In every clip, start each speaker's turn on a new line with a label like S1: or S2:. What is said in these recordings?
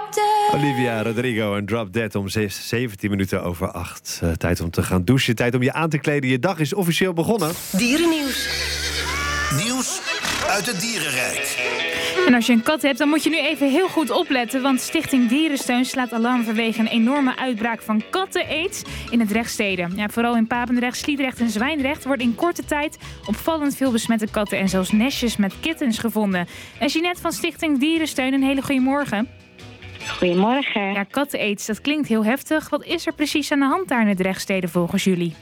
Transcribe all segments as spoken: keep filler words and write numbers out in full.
S1: dead.
S2: Olivia Rodrigo en Drop Dead om zeventien minuten over acht. Uh, tijd om te gaan douchen, tijd om je aan te kleden. Je dag is officieel begonnen.
S3: Dierennieuws.
S4: Nieuws uit het dierenrijk.
S5: En als je een kat hebt, dan moet je nu even heel goed opletten. Want Stichting Dierensteun slaat alarm vanwege een enorme uitbraak van kattenaids in het Drechtstede. Ja, vooral in Papendrecht, Sliedrecht en Zwijndrecht worden in korte tijd opvallend veel besmette katten en zelfs nestjes met kittens gevonden. En Jeanette van Stichting Dierensteun, een hele goede morgen.
S6: Goedemorgen.
S5: Ja, kattenaids, dat klinkt heel heftig. Wat is er precies aan de hand daar in het Drechtstede volgens jullie?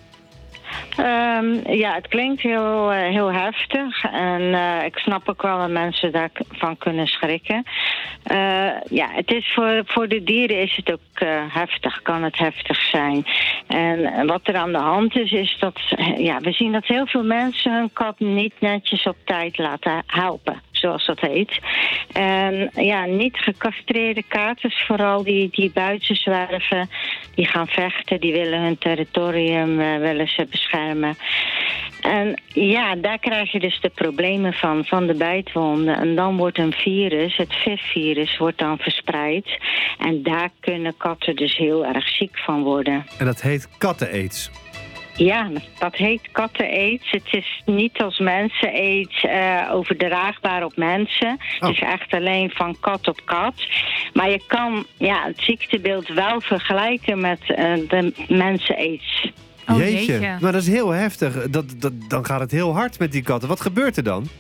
S6: Um, ja, het klinkt heel, uh, heel heftig. En uh, ik snap ook wel dat mensen daarvan kunnen schrikken. Uh, ja, het is voor, voor de dieren is het ook uh, heftig, kan het heftig zijn. En wat er aan de hand is, is dat ja, we zien dat heel veel mensen hun kat niet netjes op tijd laten helpen, zoals dat heet. En ja, niet gecastreerde katers, vooral die, die buiten zwerven, die gaan vechten, die willen hun territorium uh, willen ze beschermen. En ja, daar krijg je dus de problemen van, van de bijtwonden. En dan wordt een virus, het V I V-virus, wordt dan verspreid. En daar kunnen katten dus heel erg ziek van worden.
S2: En dat heet kattenaids.
S6: Ja, dat heet kattenaids. Het is niet als mensenaids uh, overdraagbaar op mensen. Oh. Het is echt alleen van kat op kat. Maar je kan ja, het ziektebeeld wel vergelijken met uh, de mensenaids.
S5: Oh,
S2: jeetje.
S5: jeetje,
S2: maar dat is heel heftig. Dat, dat, dan gaat het heel hard met die katten. Wat gebeurt er dan?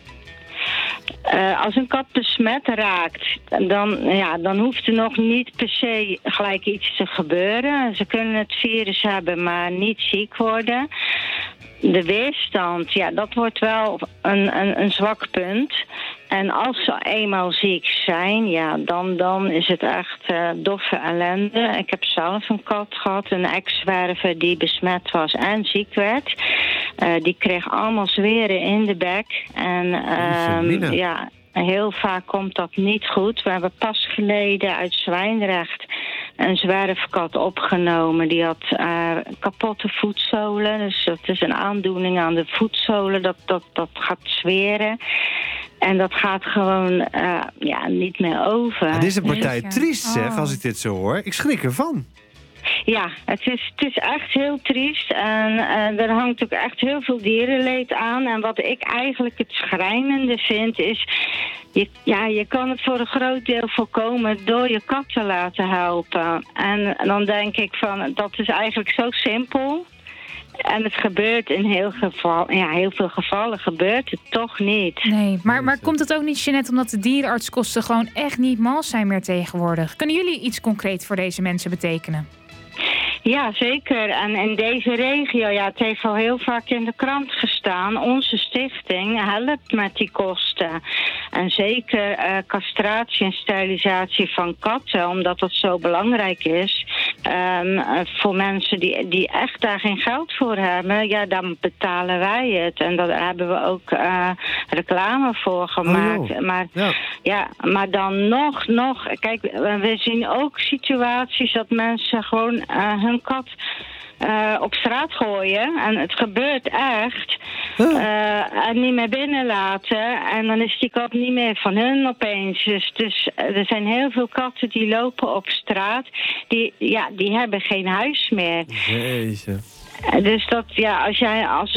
S6: Uh, als een kat besmet raakt, dan, ja, dan hoeft er nog niet per se gelijk iets te gebeuren. Ze kunnen het virus hebben, maar niet ziek worden. De weerstand, ja, dat wordt wel een, een, een zwak punt. En als ze eenmaal ziek zijn, ja, dan, dan is het echt uh, doffe ellende. Ik heb zelf een kat gehad, een ex-zwerver die besmet was en ziek werd. Uh, die kreeg allemaal zweren in de bek. En uh, ja, heel vaak komt dat niet goed. We hebben pas geleden uit Zwijndrecht een zwerfkat opgenomen. Die had uh, kapotte voetzolen. Dus dat is een aandoening aan de voetzolen. Dat, dat, dat gaat zweren. En dat gaat gewoon uh, ja, niet meer over.
S2: Het is een partij
S5: Nee,
S2: triest, zeg,
S5: oh.
S2: als ik dit zo hoor. Ik schrik ervan.
S6: Ja, het is, het is echt heel triest. En uh, er hangt ook echt heel veel dierenleed aan. En wat ik eigenlijk het schrijnende vind is... Je, ja, je kan het voor een groot deel voorkomen door je kat te laten helpen. En dan denk ik van, dat is eigenlijk zo simpel. En het gebeurt in heel, geval, ja, heel veel gevallen gebeurt het toch niet.
S5: Nee, maar, maar komt het ook niet, Jeanette, omdat de dierenartskosten gewoon echt niet mals zijn meer tegenwoordig? Kunnen jullie iets concreet voor deze mensen betekenen?
S6: Ja, zeker. En in deze regio, ja, het heeft al heel vaak in de krant gestaan. Onze stichting helpt met die kosten. En zeker uh, castratie en sterilisatie van katten, omdat dat zo belangrijk is. Um, uh, voor mensen die, die echt daar geen geld voor hebben, ja, dan betalen wij het. En daar hebben we ook uh, reclame voor gemaakt.
S2: Oh,
S6: maar,
S2: ja.
S6: Ja, maar dan nog, nog... Kijk, we zien ook situaties dat mensen gewoon uh, hun kat uh, op straat gooien. En het gebeurt echt. Uh, en niet meer binnenlaten. En dan is die kat niet meer van hun opeens. Dus, dus er zijn heel veel katten die lopen op straat. Die, ja, die hebben geen huis meer.
S2: Jeetje.
S6: Dus dat, ja, als jij als